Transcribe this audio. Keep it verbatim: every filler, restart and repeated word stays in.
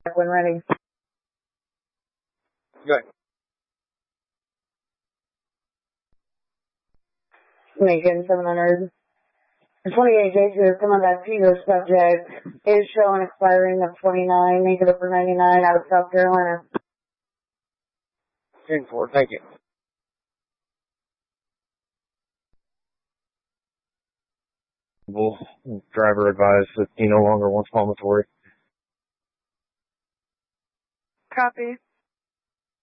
when ready. Good. Lincoln seven hundred. The twenty-eight J system on that Peter subject is showing expiring of twenty-nine, make it over ninety-nine out of South Carolina. ten four, thank you. Driver advised that he no longer wants palmatory. Copy.